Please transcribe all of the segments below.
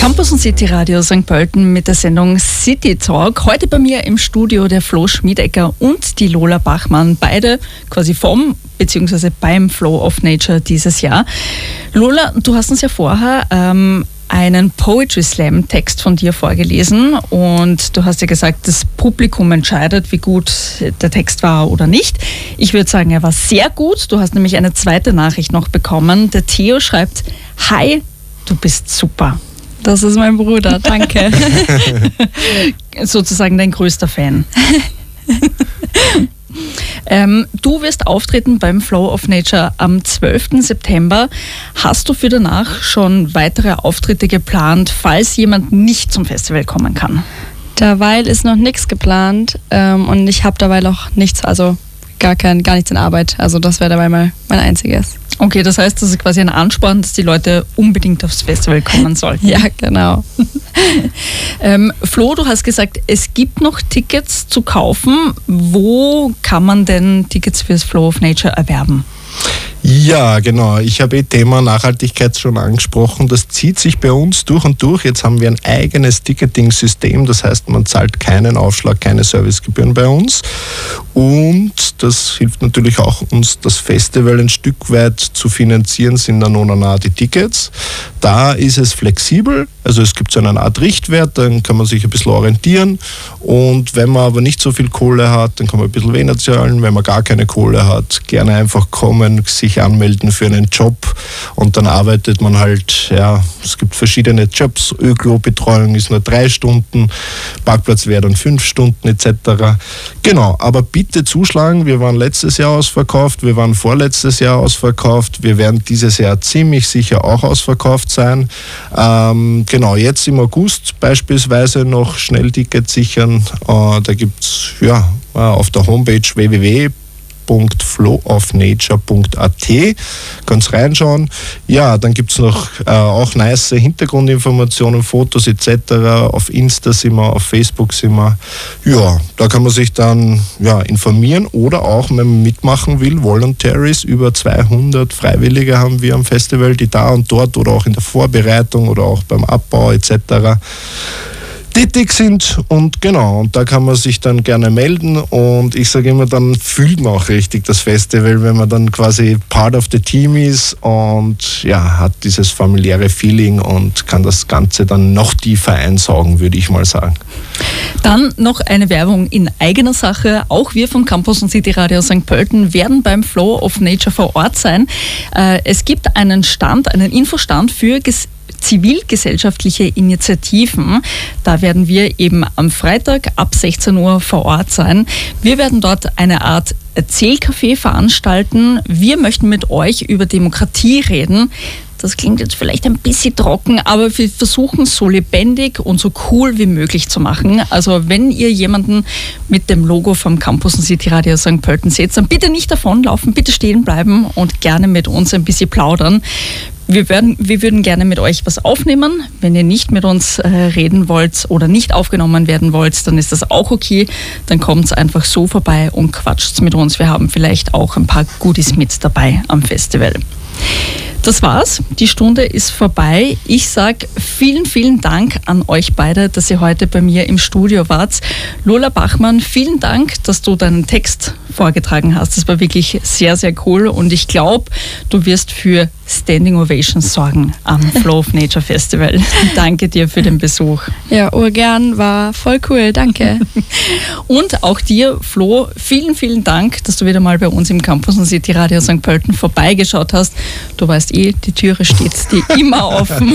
Campus und City Radio St. Pölten mit der Sendung City Talk. Heute bei mir im Studio der Flo Schmiedecker und die Lola Bachmann, beide quasi vom bzw. beim Flow of Nature dieses Jahr. Lola, du hast uns ja vorher einen Poetry Slam Text von dir vorgelesen und du hast ja gesagt, das Publikum entscheidet, wie gut der Text war oder nicht. Ich würde sagen, er war sehr gut. Du hast nämlich eine zweite Nachricht noch bekommen. Der Theo schreibt: Hi, du bist super. Das ist mein Bruder, danke. Sozusagen dein größter Fan. Du wirst auftreten beim Flow of Nature am 12. September. Hast du für danach schon weitere Auftritte geplant, falls jemand nicht zum Festival kommen kann? Derweil ist noch nichts geplant und ich habe derweil auch nichts, also gar nichts in Arbeit. Also das wäre dabei mal mein einziges. Okay, das heißt, das ist quasi ein Ansporn, dass die Leute unbedingt aufs Festival kommen sollten. Ja, genau. Flo, du hast gesagt, es gibt noch Tickets zu kaufen. Wo kann man denn Tickets fürs Flow of Nature erwerben? Ja, genau. Ich habe Thema Nachhaltigkeit schon angesprochen. Das zieht sich bei uns durch und durch. Jetzt haben wir ein eigenes Ticketing-System. Das heißt, man zahlt keinen Aufschlag, keine Servicegebühren bei uns. Und das hilft natürlich auch uns, das Festival ein Stück weit zu finanzieren, sind dann ohne die Tickets. Da ist es flexibel. Also es gibt so eine Art Richtwert, dann kann man sich ein bisschen orientieren. Und wenn man aber nicht so viel Kohle hat, dann kann man ein bisschen weniger zahlen. Wenn man gar keine Kohle hat, gerne einfach kommen, sich anmelden für einen Job und dann arbeitet man halt, ja, es gibt verschiedene Jobs, Öko-Betreuung ist nur 3 Stunden, Parkplatz wäre dann 5 Stunden etc. Genau, aber bitte zuschlagen, wir waren letztes Jahr ausverkauft, wir waren vorletztes Jahr ausverkauft, wir werden dieses Jahr ziemlich sicher auch ausverkauft sein. Genau, jetzt im August beispielsweise noch Schnelltickets sichern, da gibt es auf der Homepage www.flowofnature.at. Kannst reinschauen. Ja, dann gibt es noch auch nice Hintergrundinformationen, Fotos etc. Auf Insta sind wir, auf Facebook sind wir. Ja, da kann man sich dann informieren oder auch, wenn man mitmachen will, Voluntaries, über 200 Freiwillige haben wir am Festival, die da und dort oder auch in der Vorbereitung oder auch beim Abbau etc. tätig sind und da kann man sich dann gerne melden und ich sage immer, dann fühlt man auch richtig das Festival, wenn man dann quasi part of the team ist und hat dieses familiäre Feeling und kann das Ganze dann noch tiefer einsaugen, würde ich mal sagen. Dann noch eine Werbung in eigener Sache. Auch wir vom Campus und City Radio St. Pölten werden beim Flow of Nature vor Ort sein. Es gibt einen Infostand für zivilgesellschaftliche Initiativen. Da werden wir eben am Freitag ab 16 Uhr vor Ort sein. Wir werden dort eine Art Erzählcafé veranstalten. Wir möchten mit euch über Demokratie reden. Das klingt jetzt vielleicht ein bisschen trocken, aber wir versuchen es so lebendig und so cool wie möglich zu machen. Also wenn ihr jemanden mit dem Logo vom Campus und City Radio St. Pölten seht, dann bitte nicht davonlaufen, bitte stehen bleiben und gerne mit uns ein bisschen plaudern. Wir würden gerne mit euch was aufnehmen. Wenn ihr nicht mit uns reden wollt oder nicht aufgenommen werden wollt, dann ist das auch okay. Dann kommt einfach so vorbei und quatscht mit uns. Wir haben vielleicht auch ein paar Goodies mit dabei am Festival. Das war's. Die Stunde ist vorbei. Ich sage vielen, vielen Dank an euch beide, dass ihr heute bei mir im Studio wart. Lola Bachmann, vielen Dank, dass du deinen Text vorgetragen hast. Das war wirklich sehr, sehr cool und ich glaube, du wirst für Standing Ovations sorgen am Flow of Nature Festival. Danke dir für den Besuch. Ja, urgern, war voll cool, danke. Und auch dir, Flo, vielen, vielen Dank, dass du wieder mal bei uns im Campus und City Radio St. Pölten vorbeigeschaut hast. Du weißt die Türe steht dir immer offen.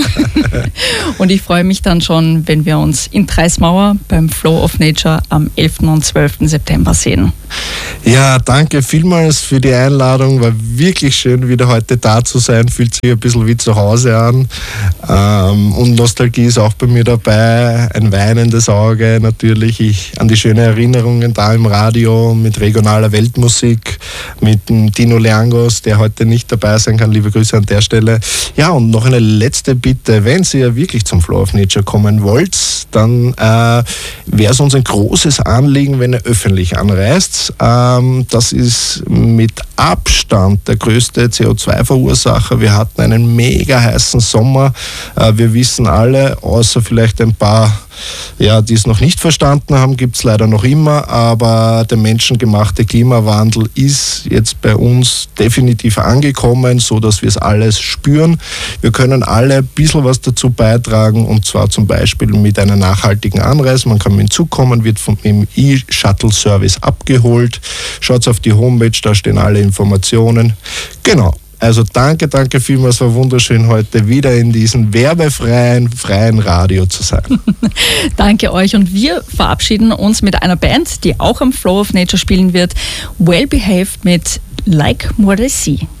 Und ich freue mich dann schon, wenn wir uns in Treismauer beim Flow of Nature am 11. und 12. September sehen. Ja, danke vielmals für die Einladung. War wirklich schön, wieder heute da zu sein. Fühlt sich ein bisschen wie zu Hause an. Und Nostalgie ist auch bei mir dabei. Ein weinendes Auge natürlich. An die schönen Erinnerungen da im Radio mit regionaler Weltmusik, mit dem Dino Leangos, der heute nicht dabei sein kann. kann. Liebe Grüße an der Stelle. Ja, und noch eine letzte Bitte. Wenn Sie ja wirklich zum Flow of Nature kommen wollt, dann wäre es uns ein großes Anliegen, wenn ihr öffentlich anreist. Das ist mit Abstand der größte CO2-Verursacher. Wir hatten einen mega heißen Sommer. Wir wissen alle, außer vielleicht ein paar, die es noch nicht verstanden haben, gibt es leider noch immer, aber der menschengemachte Klimawandel ist jetzt bei uns definitiv angekommen, so dass wir es alles spüren. Wir können alle ein bisschen was dazu beitragen, und zwar zum Beispiel mit einer nachhaltigen Anreise. Man kann mit dem Zug kommen, wird vom E-Shuttle-Service abgeholt. Schaut auf die Homepage, da stehen alle Informationen. Genau. Also danke vielmals, war wunderschön, heute wieder in diesem werbefreien, freien Radio zu sein. Danke euch, und wir verabschieden uns mit einer Band, die auch am Flow of Nature spielen wird. Well Behaved mit Like More They See.